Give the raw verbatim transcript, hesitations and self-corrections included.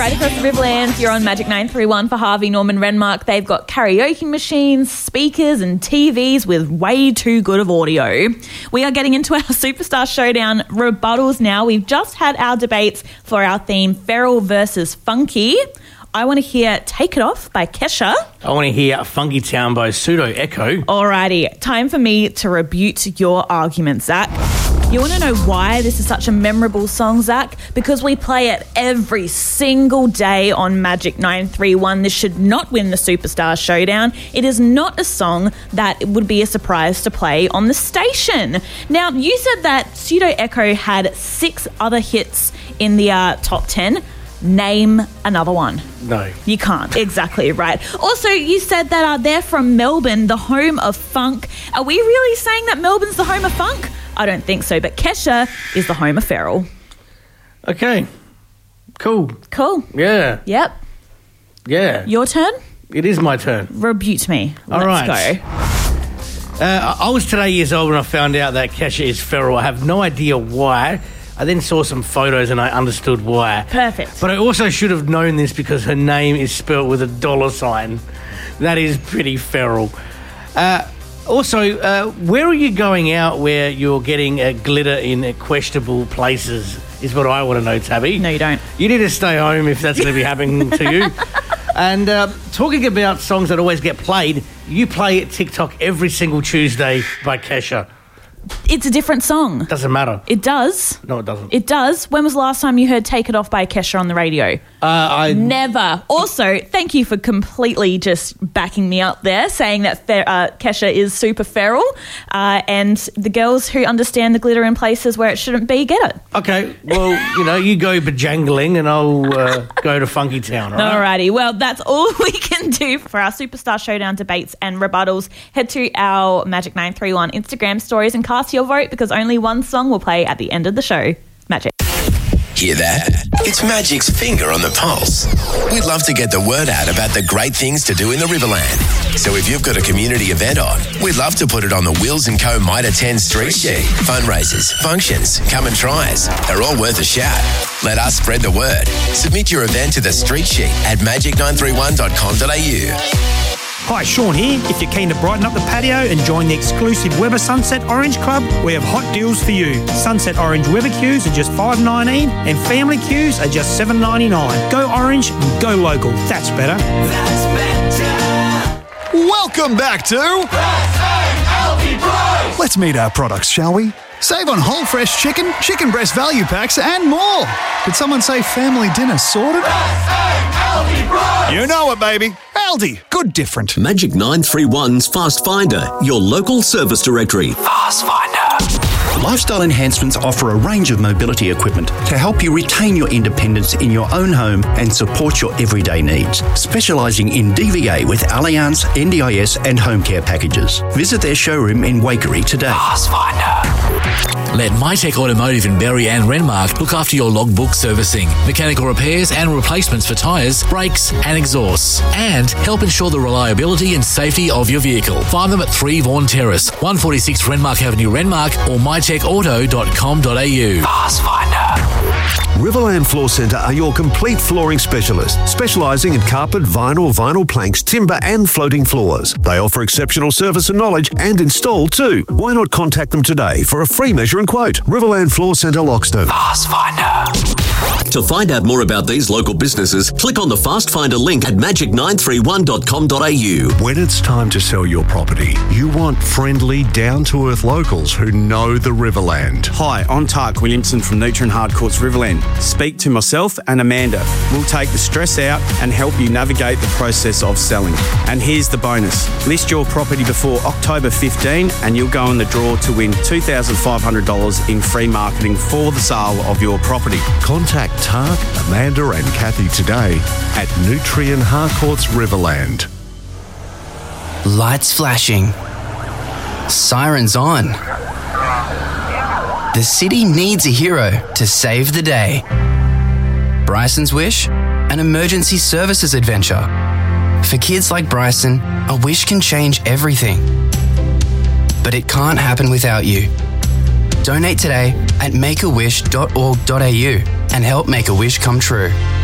right across the Riverlands. You're on Magic nine three one for Harvey Norman Renmark. They've got karaoke machines, speakers and T Vs with way too good of audio. We are getting into our Superstar Showdown rebuttals now. We've just had our debates for our theme, Feral versus Funky. I want to hear Take It Off by Kesha. I want to hear Funky Town by Pseudo Echo. Alrighty, time for me to rebut your argument, Zach. You want to know why this is such a memorable song, Zach? Because we play it every single day on Magic nine three one. This should not win the Superstar Showdown. It is not a song that would be a surprise to play on the station. Now, you said that Pseudo Echo had six other hits in the uh, top ten. Name another one. No. You can't. Exactly right. Also, you said that uh, they're from Melbourne, the home of funk. Are we really saying that Melbourne's the home of funk? I don't think so, but Kesha is the home of Feral. Okay. Cool. Cool. Yeah. Yep. Yeah. Your turn? It is my turn. Rebut me. All Let's right. go. Uh, I was today years old when I found out that Kesha is feral. I have no idea why. I then saw some photos and I understood why. Perfect. But I also should have known this because her name is spelled with a dollar sign. That is pretty feral. Uh, also, uh, where are you going out where you're getting uh, glitter in uh, questionable places is what I want to know, Tabby. No, you don't. You need to stay home if that's going to be happening to you. And uh, talking about songs that always get played, you play TikTok every single Tuesday by Kesha. It's a different song. Doesn't matter. It does. No, it doesn't. It does. When was the last time you heard Take It Off by Kesha on the radio? Uh, I Never. Also, thank you for completely just backing me up there, saying that fe- uh, Kesha is super feral, uh, and the girls who understand the glitter in places where it shouldn't be get it. Okay, well, you know, you go bejangling and I'll uh, go to Funky Town, all right? Alrighty, well, that's all we can do for our Superstar Showdown debates and rebuttals. Head to our Magic nine three one Instagram stories and cast your vote because only one song will play at the end of the show. Magic. Hear that? It's Magic's finger on the pulse. We'd love to get the word out about the great things to do in the Riverland. So if you've got a community event on, we'd love to put it on the Wills and Co Might Attend Street Sheet. Fundraisers, functions, come and tries. They're all worth a shout. Let us spread the word. Submit your event to the Street Sheet at magic nine three one dot com dot a u. Hi, Sean here. If you're keen to brighten up the patio and join the exclusive Weber Sunset Orange Club, we have hot deals for you. Sunset Orange Weber queues are just five dollars nineteen and family queues are just seven dollars ninety-nine. Go Orange and go local. That's better. That's better. Welcome back to L V Bros. Let's meet our products, shall we? Save on whole fresh chicken, chicken breast value packs, and more. Did someone say family dinner sorted? L V Bros. You know it, baby. Aldi. Good different. Magic nine three one's Fast Finder, your local service directory. Fast Finder. Lifestyle Enhancements offer a range of mobility equipment to help you retain your independence in your own home and support your everyday needs. Specialising in D V A with Allianz, N D I S and home care packages. Visit their showroom in Waikerie today. Fast Finder. Let MyTech Automotive in Berry and Renmark look after your logbook servicing, mechanical repairs and replacements for tyres, brakes and exhausts, and help ensure the reliability and safety of your vehicle. Find them at three Vaughan Terrace, one forty-six Renmark Avenue, Renmark, or my tech auto dot com dot a u. Fast Finder. Riverland Floor Centre are your complete flooring specialist, specialising in carpet, vinyl, vinyl planks, timber and floating floors. They offer exceptional service and knowledge and install too. Why not contact them today for a free measure and quote? Riverland Floor Centre, Loxton. Fast Finder. To find out more about these local businesses, click on the Fast Finder link at magic nine three one dot com dot a u. When it's time to sell your property, you want friendly, down-to-earth locals who know the Riverland. Hi, I'm Tark Williamson from Nutrien Hardcourts Riverland. Speak to myself and Amanda. We'll take the stress out and help you navigate the process of selling. And here's the bonus. List your property before October fifteenth and you'll go in the draw to win two thousand five hundred dollars in free marketing for the sale of your property. Contact Tark, Amanda and Kathy today at Nutrien Hardcourts Riverland. Lights flashing. Sirens on. The city needs a hero to save the day. Bryson's Wish, an emergency services adventure. For kids like Bryson, a wish can change everything. But it can't happen without you. Donate today at make a wish dot org dot a u and help make a wish come true.